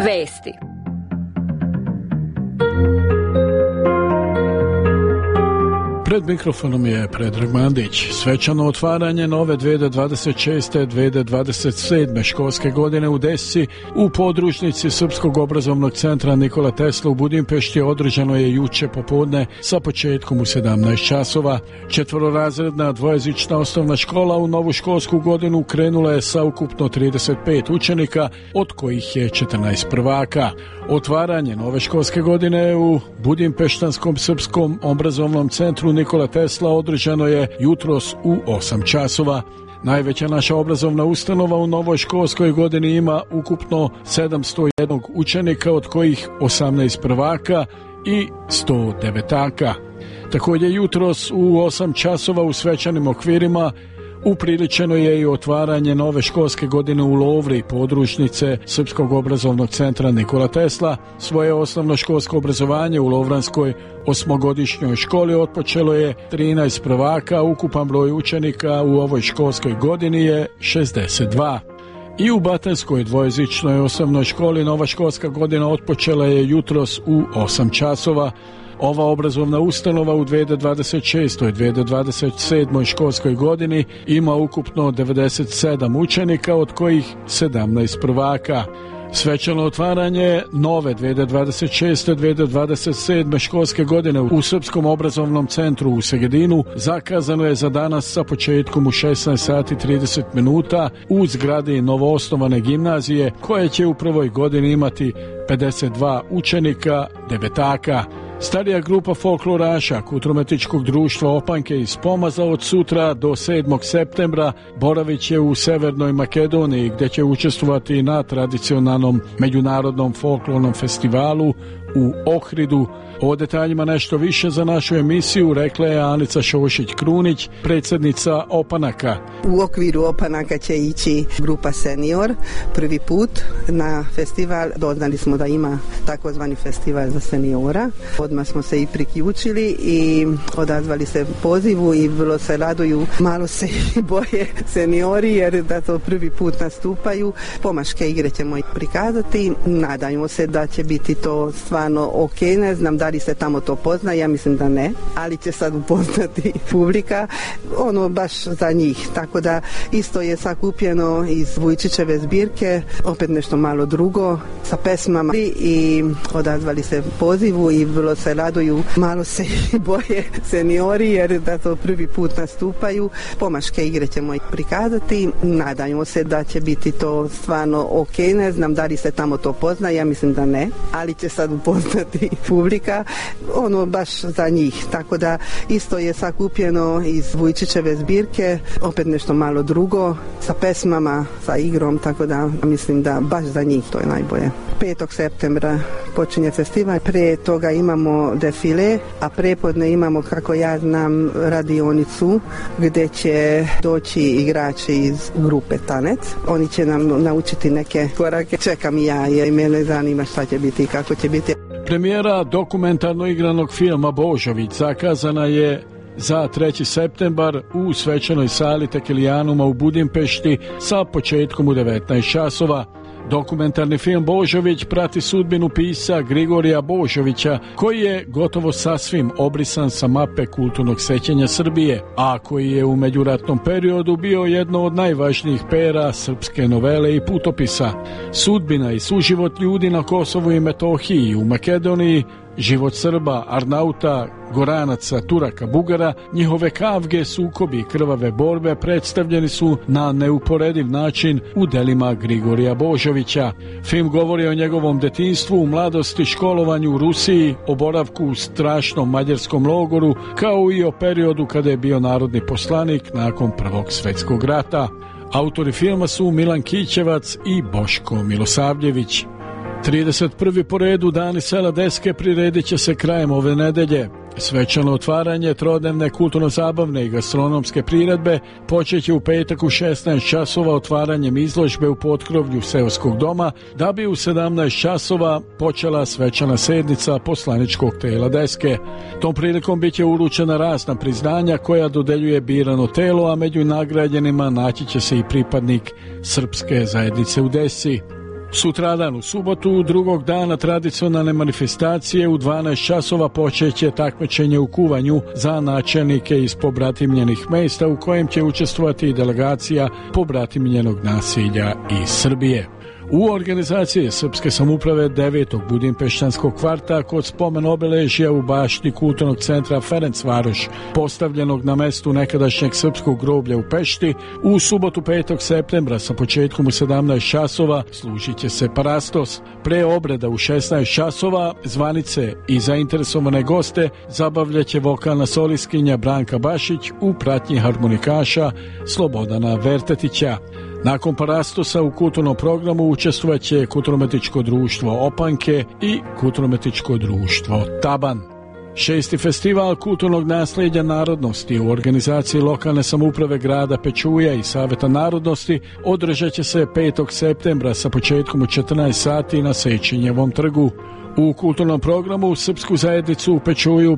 Vesti. Pred mikrofonom je Predrag Mandić. Svečano otvaranje nove 2026. 2027. školske godine u Desi u podružnici Srpskog obrazovnog centra Nikola Tesla u Budimpešti održano je juče popodne sa početkom u 17 časova. Četvororazredna dvojezična osnovna škola u novu školsku godinu krenula je sa ukupno 35 učenika, od kojih je 14 prvaka. Otvaranje nove školske godine u Budimpeštanskom Srpskom obrazovnom centru Nikola Tesla održano je jutros u 8 časova. Najveća naša obrazovna ustanova u novoj školskoj godini ima ukupno 701 učenika, od kojih 18 prvaka i 100 devetaka. Također jutros u 8 časova u svečanim okvirima upriličeno je i otvaranje nove školske godine u Lovri, podružnice Srpskog obrazovnog centra Nikola Tesla. Svoje osnovno školsko obrazovanje u Lovranskoj osmogodišnjoj školi otpočelo je 13 prvaka, ukupan broj učenika u ovoj školskoj godini je 62. I u Batanskoj dvojezičnoj osnovnoj školi nova školska godina otpočela je jutros u 8 časova. Ova obrazovna ustanova u 2026. i 2027. školskoj godini ima ukupno 97 učenika, od kojih 17 prvaka. Svečano otvaranje nove 2026. 2027. školske godine u Srpskom obrazovnom centru u Segedinu zakazano je za danas sa početkom u 16 sati 30 minuta u zgradi novoosnovane gimnazije, koje će u prvoj godini imati 52 učenika devetaka. Starija grupa folkloraša Kulturno-umjetničkog društva Opanke iz Pomaza od sutra do 7. septembra boravit će u Severnoj Makedoniji, gdje će učestvovati na tradicionalnom međunarodnom folklornom festivalu u Ohridu. O detaljima nešto više za našu emisiju rekla je Anica Šošić-Krunić, predsjednica Opanaka. U okviru Opanaka će ići grupa Senior prvi put na festival. Doznali smo da ima takozvani festival za seniora. Odmah smo se i priključili i odazvali se pozivu i vrlo se raduju. Malo se i boje seniori jer da to prvi put nastupaju. Pomaške igre ćemo prikazati. Nadajmo se da će biti to stvarno ok. Ne znam da li se tamo to pozna, ja mislim da ne, ali će sad upoznati publika, ono baš za njih. Tako da isto je sakupljeno iz Vujčićeve zbirke, opet nešto malo drugo sa pesmama i odazvali se pozivu i vrlo se raduju. Malo se i boje seniori jer da to prvi put nastupaju. Pomaške igre ćemo prikazati. Nadajmo se da će biti to stvarno ok. Ne znam da li se tamo to pozna, ja mislim da ne, ali će sad upoznati publika, ono baš za njih. Tako da isto je sakupljeno iz Vujčićeve zbirke, opet nešto malo drugo sa pesmama, sa igrom, tako da mislim da baš za njih to je najbolje. 5. septembra počinje festival, pre toga imamo defile, a prepodne imamo, kako ja znam, radionicu gdje će doći igrači iz grupe Tanec. Oni će nam naučiti neke korake. Čekam i ja, jer mene zanima šta će biti i kako će biti. Premijera dokumentarno igranog filma Božović zakazana je za 3. septembar u svečanoj sali Tekelijanuma u Budimpešti sa početkom u 19 časova. Dokumentarni film Božović prati sudbinu pisca Grigorija Božovića, koji je gotovo sasvim obrisan sa mape kulturnog sećanja Srbije, a koji je u međuratnom periodu bio jedno od najvažnijih pera srpske novele i putopisa. Sudbina i suživot ljudi na Kosovu i Metohiji i u Makedoniji, život Srba, Arnauta, Goranaca, Turaka, Bugara, njihove kavge, sukobi i krvave borbe predstavljeni su na neuporediv način u delima Grigorija Božovića. Film govori o njegovom detinjstvu, u mladosti, školovanju u Rusiji, o boravku u strašnom mađarskom logoru, kao i o periodu kada je bio narodni poslanik nakon Prvog svjetskog rata. Autori filma su Milan Kićevac i Boško Milosavljević. 31. po redu Dani sela Deske priredit će se krajem ove nedelje. Svečano otvaranje trodnevne kulturno-zabavne i gastronomske priredbe počeće u petak u 16 časova otvaranjem izložbe u potkrovlju seoskog doma, da bi u 17 časova počela svečana sednica poslaničkog tela Deske. Tom prilikom bit će uručena razna priznanja koja dodeljuje birano telo, a među nagrađenima naći će se i pripadnik srpske zajednice u Desi. Sutradan u subotu, drugog dana tradicionalne manifestacije, u 12 časova počeće takmičenje u kuvanju za načelnike iz pobratimljenih mesta u kojem će učestvovati i delegacija pobratimljenog naselja iz Srbije. U organizaciji Srpske samouprave 9. budimpeštanskog kvarta kod spomen obeležja u bašti kulturnog centra Ferencvaroš, postavljenog na mestu nekadašnjeg srpskog groblja u Pešti, u subotu 5. septembra sa početkom u 17 časova služit će se parastos. Pre obreda u 16 časova zvanice i zainteresovane goste zabavljaće vokalna solistkinja Branka Bašić u pratnji harmonikaša Slobodana Vertetića. Nakon parastosa u kulturnom programu učestvovaće Kulturno-umetničko društvo Opanke i Kulturno-umetničko društvo Taban. 6. festival kulturnog nasljeđa narodnosti u organizaciji lokalne samouprave grada Pečuja i Saveta narodnosti održat će se 5. septembra sa početkom u 14 sati na Sečinjevom trgu. U kulturnom programu srpsku zajednicu u Pečuju